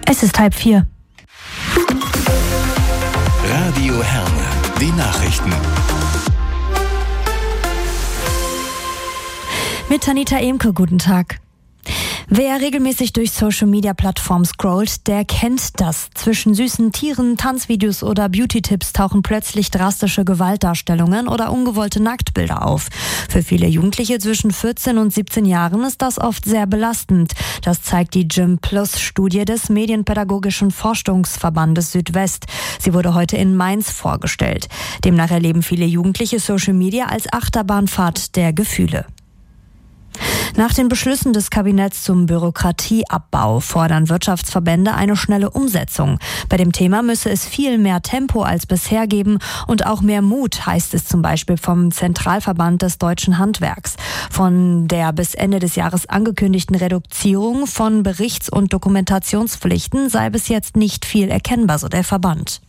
Es ist 3:30. Radio Herne, die Nachrichten. Mit Tanita Emke, guten Tag. Wer regelmäßig durch Social-Media-Plattformen scrollt, der kennt das. Zwischen süßen Tieren, Tanzvideos oder Beauty-Tipps tauchen plötzlich drastische Gewaltdarstellungen oder ungewollte Nacktbilder auf. Für viele Jugendliche zwischen 14 und 17 Jahren ist das oft sehr belastend. Das zeigt die Gym-Plus-Studie des Medienpädagogischen Forschungsverbandes Südwest. Sie wurde heute in Mainz vorgestellt. Demnach erleben viele Jugendliche Social-Media als Achterbahnfahrt der Gefühle. Nach den Beschlüssen des Kabinetts zum Bürokratieabbau fordern Wirtschaftsverbände eine schnelle Umsetzung. Bei dem Thema müsse es viel mehr Tempo als bisher geben und auch mehr Mut, heißt es zum Beispiel vom Zentralverband des Deutschen Handwerks. Von der bis Ende des Jahres angekündigten Reduzierung von Berichts- und Dokumentationspflichten sei bis jetzt nicht viel erkennbar, so der Verband.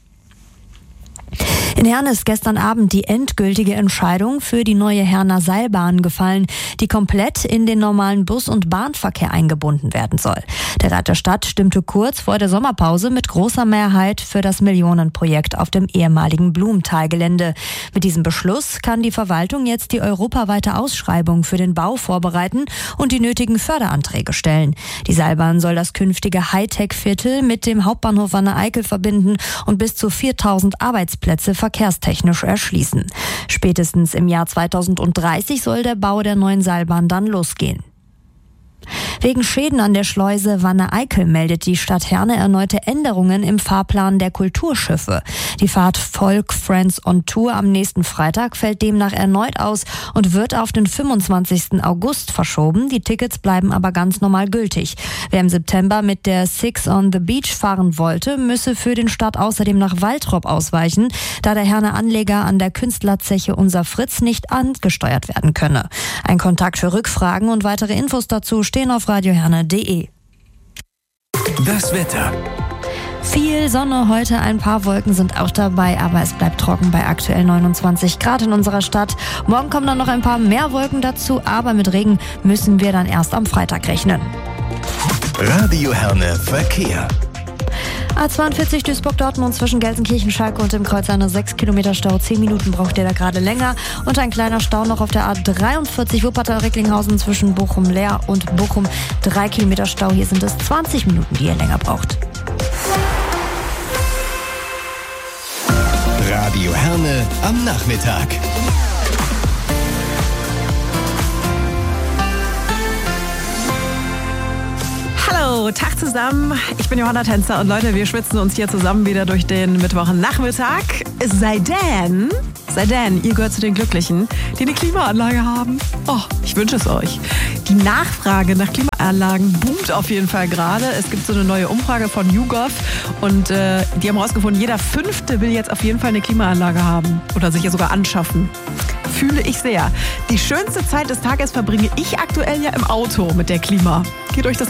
In Herne ist gestern Abend die endgültige Entscheidung für die neue Herner Seilbahn gefallen, die komplett in den normalen Bus- und Bahnverkehr eingebunden werden soll. Der Rat der Stadt stimmte kurz vor der Sommerpause mit großer Mehrheit für das Millionenprojekt auf dem ehemaligen Blumenthal-Gelände. Mit diesem Beschluss kann die Verwaltung jetzt die europaweite Ausschreibung für den Bau vorbereiten und die nötigen Förderanträge stellen. Die Seilbahn soll das künftige Hightech-Viertel mit dem Hauptbahnhof Wanne-Eickel verbinden und bis zu 4.000 Arbeitsplätze verkehrstechnisch erschließen. Spätestens im Jahr 2030 soll der Bau der neuen Seilbahn dann losgehen. Wegen Schäden an der Schleuse Wanne-Eickel meldet die Stadt Herne erneute Änderungen im Fahrplan der Kulturschiffe. Die Fahrt Folk Friends on Tour am nächsten Freitag fällt demnach erneut aus und wird auf den 25. August verschoben. Die Tickets bleiben aber ganz normal gültig. Wer im September mit der Six on the Beach fahren wollte, müsse für den Start außerdem nach Waltrop ausweichen, da der Herner Anleger an der Künstlerzeche Unser Fritz nicht angesteuert werden könne. Ein Kontakt für Rückfragen und weitere Infos dazu stehen auf radioherne.de. Das Wetter. Viel Sonne heute, ein paar Wolken sind auch dabei, aber es bleibt trocken bei aktuell 29 Grad in unserer Stadt. Morgen kommen dann noch ein paar mehr Wolken dazu, aber mit Regen müssen wir dann erst am Freitag rechnen. Radio Herne Verkehr. A42 Duisburg-Dortmund zwischen Gelsenkirchen, Schalke und dem Kreuz eine 6 Kilometer Stau. 10 Minuten braucht ihr da gerade länger. Und ein kleiner Stau noch auf der A43 Wuppertal-Recklinghausen zwischen Bochum-Leer und Bochum. 3 Kilometer Stau. Hier sind es 20 Minuten, die ihr länger braucht. Radio Herne am Nachmittag. Hallo, Tag zusammen. Ich bin Johanna Tänzer und Leute, wir schwitzen uns hier zusammen wieder durch den Mittwochnachmittag. Es sei denn, ihr gehört zu den Glücklichen, die eine Klimaanlage haben. Oh, ich wünsche es euch. Die Nachfrage nach Klimaanlagen boomt auf jeden Fall gerade. Es gibt so eine neue Umfrage von YouGov und die haben herausgefunden, jeder Fünfte will jetzt auf jeden Fall eine Klimaanlage haben oder sich ja sogar anschaffen. Fühle ich sehr. Die schönste Zeit des Tages verbringe ich aktuell ja im Auto mit der Klima. Geht euch das